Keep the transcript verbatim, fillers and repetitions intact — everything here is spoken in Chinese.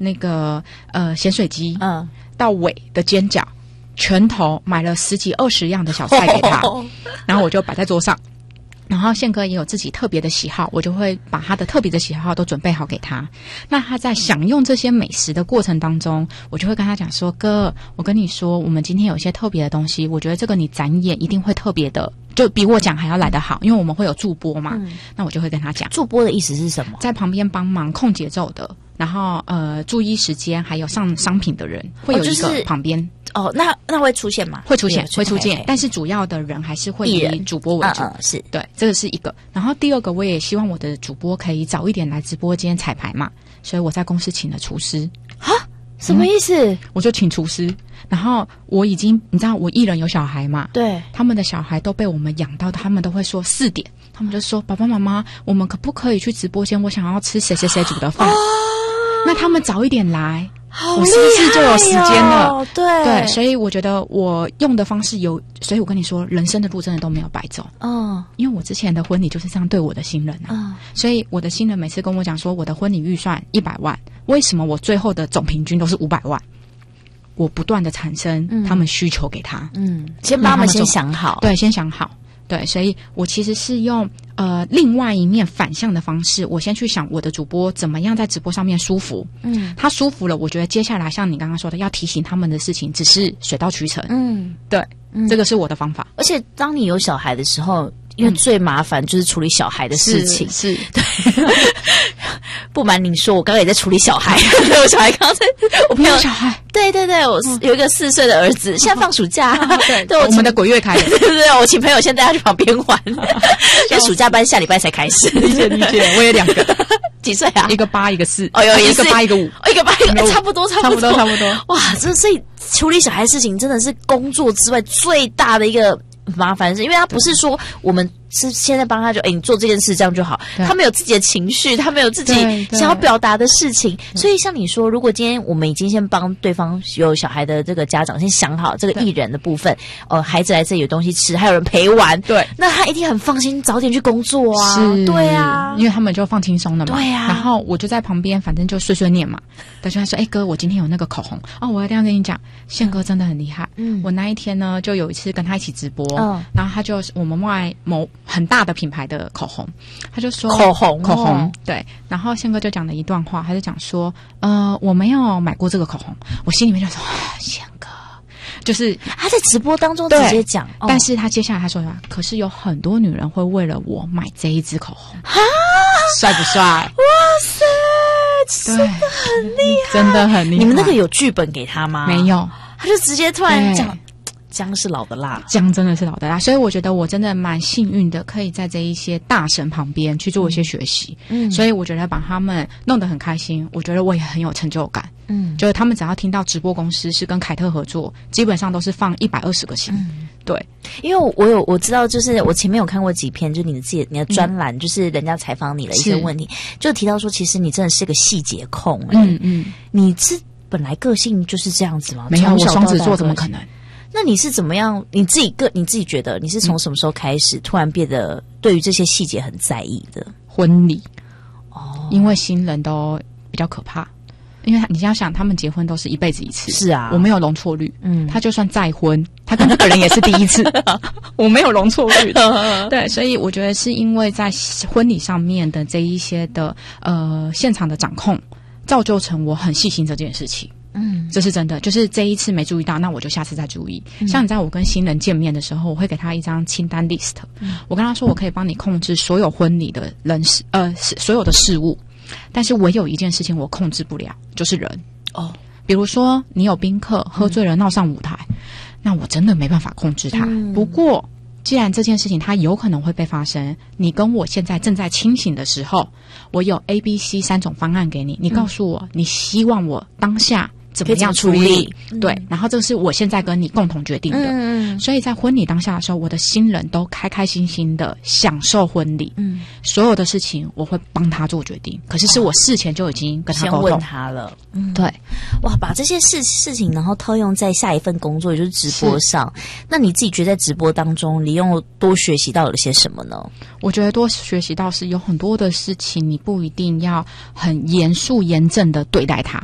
那个呃咸水鸡， 嗯， 到尾的煎饺，拳头买了十几二十样的小菜给他，然后我就摆在桌上。然后宪哥也有自己特别的喜好，我就会把他的特别的喜好都准备好给他。那他在享用这些美食的过程当中，我就会跟他讲说，哥，我跟你说，我们今天有一些特别的东西，我觉得这个你展演一定会特别的，就比我讲还要来得好，因为我们会有助播嘛。嗯、那我就会跟他讲， 助播的意思是什么？ 在旁边帮忙控节奏的，然后呃注意时间，还有上商品的人会有一个旁边。 哦，那那会出现吗？ 会出现，会出现，但是主要的人还是会以主播为主。 嗯嗯、是对，这个是一个。然后第二个，我也希望我的主播可以早一点来直播间彩排嘛，所以我在公司请了厨师。 哈，什么意思？嗯、 我就请厨师，然后我已经，你知道，我艺人有小孩嘛？ 对， 他们的小孩都被我们养到，他们都会说四点，他们就说爸爸妈妈，我们可不可以去直播间？我想要吃谁谁谁煮的饭。哦、那他们早一点来。 好我是不是就有时间了？ 对对，所以我觉得我用的方式有，所以我跟你说，人生的路真的都没有白走。嗯，因为我之前的婚礼就是这样对我的新人啊，嗯、所以我的新人每次跟我讲说，我的婚礼预算一百万，为什么我最后的总平均都是五百万？我不断的产生他们需求给他， 嗯，先帮他们先想好， 对，先想好。对，所以我其实是用呃另外一面反向的方式，我先去想我的主播怎么样在直播上面舒服，嗯，他舒服了，我觉得接下来像你刚刚说的，要提醒他们的事情，只是水到渠成，嗯，对，嗯、这个是我的方法。 而且当你有小孩的时候，因为最麻烦就是处理小孩的事情， 嗯、是, 是对。不瞒您说，我刚刚也在处理小孩，我小孩刚刚在，我朋友小孩， 对对对，我有一个四岁的儿子，嗯、现在放暑假， 啊、对对，我们的鬼月开了， 对对对，我请朋友先带他去旁边玩，因为暑假班下礼拜才开始， 理解理解，我也两个， 几岁啊？ 一个八，一个四， 哦，有一个八，一个五， 哦，一个八，一个差不多，差不多， 差不多， 哇，这所以处理小孩的事情真的是工作之外最大的一个麻烦的事，因为他不是说我们是现在帮他就哎、欸、你做这件事这样就好，他们有自己的情绪，他们有自己想要表达的事情，所以像你说，如果今天我们已经先帮对方有小孩的这个家长先想好这个艺人的部分，呃，孩子来这里有东西吃，还有人陪玩， 对， 那他一定很放心，早点去工作啊， 是， 对啊， 因为他们就放轻松了嘛， 对啊， 然后我就在旁边，反正就碎碎念嘛，他就说，哎、欸、哥，我今天有那个口红哦，我一定要跟你讲，宪哥真的很厉害，嗯，我那一天呢就有一次跟他一起直播，嗯，然后他就我们卖某很大的品牌的口红，他就说口红口红、哦、对，然后宪哥就讲了一段话，他就讲说呃我没有买过这个口红，我心里面就说宪哥就是他在直播当中直接讲、 哦、但是他接下来他说可是有很多女人会为了我买这一支口红啊， 帅不帅？ 哇塞，真的很厉害， 真的很厉害。 你们那个有剧本给他吗？ 没有， 他就直接突然讲姜是老的辣， 姜真的是老的辣，所以我觉得我真的蛮幸运的，可以在这一些大神旁边去做一些学习。嗯，所以我觉得把他们弄得很开心，我觉得我也很有成就感。嗯，就是他们只要听到直播公司是跟凯特合作，基本上都是放一百二十个心。嗯，对， 因为我有我知道，就是我前面有看过几篇，就是你的自己你的专栏、嗯，就是人家采访你的一些问题，就提到说，其实你真的是个细节控、欸。嗯嗯，你是本来个性就是这样子吗？ 没有，我双子座怎么可能？ 那你是怎么样？你自己个你自己觉得你是从什么时候开始、嗯、突然变得对于这些细节很在意的？ 婚礼哦，因为新人都比较可怕，因为你要想他们结婚都是一辈子一次， 是啊， 我没有容错率，嗯，他就算再婚，他跟这个人也是第一次，我没有容错率的，对，所以我觉得是因为在婚礼上面的这一些的呃现场的掌控，造就成我很细心这件事情。嗯，这是真的，就是这一次没注意到，那我就下次再注意。嗯、像你在我跟新人见面的时候，我会给他一张清单 list，、嗯、我跟他说我可以帮你控制所有婚礼的人事，呃，所有的事物，但是唯有一件事情我控制不了，就是人。哦，比如说你有宾客喝醉了闹上舞台，嗯、那我真的没办法控制他。嗯、不过既然这件事情它有可能会被发生，你跟我现在正在清醒的时候，我有 A、B、C 三种方案给你，你告诉我、嗯、你希望我当下怎么样处理？处理对、嗯，然后这是我现在跟你共同决定的。嗯，所以在婚礼当下的时候，我的新人都开开心心的享受婚礼。嗯，所有的事情我会帮他做决定，可是是我事前就已经跟他沟通， 先问他了。嗯， 对， 哇，把这些事事情然后套用在下一份工作，也就是直播上。那你自己觉得在直播当中，你又多学习到了些什么呢？ 我觉得多学习到是有很多的事情，你不一定要很严肃严正的对待它。